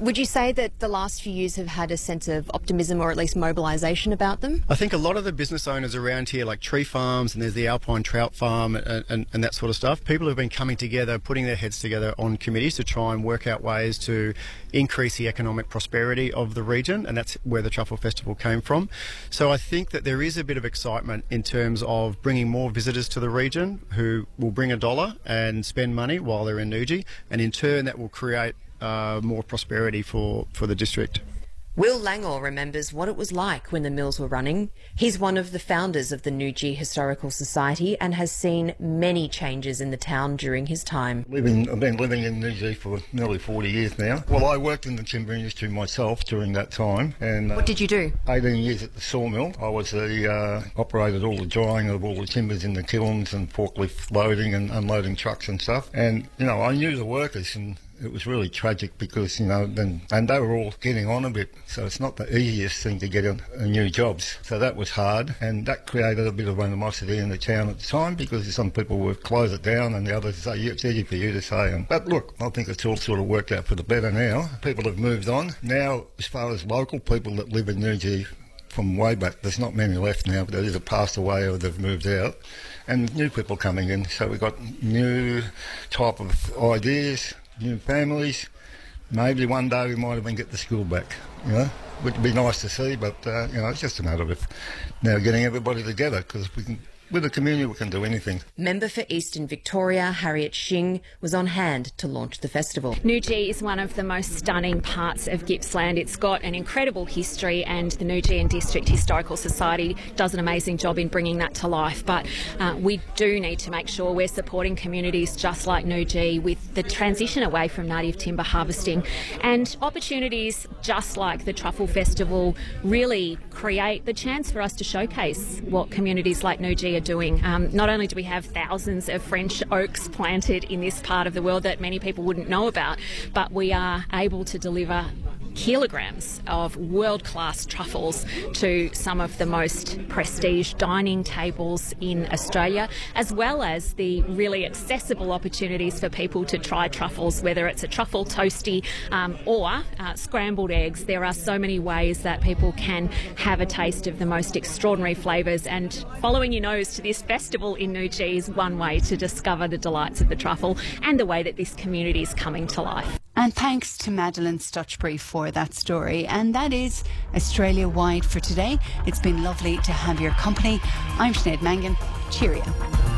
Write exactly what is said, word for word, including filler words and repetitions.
Would you say that the last few years have had a sense of optimism or at least mobilisation about them? I think a lot of the business owners around here, like Tree Farms, and there's the Alpine Trout Farm and, and, and that sort of stuff, people have been coming together, putting their heads together on committees to try and work out ways to increase the economic prosperity of the region, and that's where the Truffle Festival came from. So I think that there is a bit of excitement in terms of bringing more visitors to the region who will bring a dollar and spend money while they're in Newgee, and in turn that will create uh, more prosperity for, for the district. Will Langor remembers what it was like when the mills were running. He's one of the founders of the Newgee Historical Society and has seen many changes in the town during his time. Living, I've been living in Newgee for nearly forty years now. Well, I worked in the timber industry myself during that time. And uh, what did you do? eighteen years at the sawmill. I was the uh, operated all the drying of all the timbers in the kilns and forklift loading and unloading trucks and stuff. And, you know, I knew the workers, and it was really tragic because, you know, then, and they were all getting on a bit, so it's not the easiest thing to get a, a new jobs. So that was hard, and that created a bit of animosity in the town at the time because some people would close it down and the others say, yeah, it's easy for you to say. And, but look, I think it's all sort of worked out for the better now. People have moved on. Now, as far as local people that live in Newgee from way back, there's not many left now, but those have passed away or they've moved out. And new people coming in, so we've got new type of ideas, new families. Maybe one day we might even get the school back, you know. Which would be nice to see, but, uh, you know, it's just a matter of now getting everybody together, because we can, with the community we can do anything. Member for Eastern Victoria, Harriet Shing, was on hand to launch the festival. Newgee is one of the most stunning parts of Gippsland. It's got an incredible history, and the Newgee and District Historical Society does an amazing job in bringing that to life. But uh, we do need to make sure we're supporting communities just like Newgee with the transition away from native timber harvesting, and opportunities just like the Truffle Festival really create the chance for us to showcase what communities like Newgee are doing. Um, not only do we have thousands of French oaks planted in this part of the world that many people wouldn't know about, but we are able to deliver kilograms of world-class truffles to some of the most prestige dining tables in Australia, as well as the really accessible opportunities for people to try truffles, whether it's a truffle toasty um, or uh, scrambled eggs. There are so many ways that people can have a taste of the most extraordinary flavours, and following your nose to this festival in Newgee is one way to discover the delights of the truffle and the way that this community is coming to life. And thanks to Madeleine Stutchbury for that story. And that is Australia-wide for today. It's been lovely to have your company. I'm Sinead Mangan. Cheerio.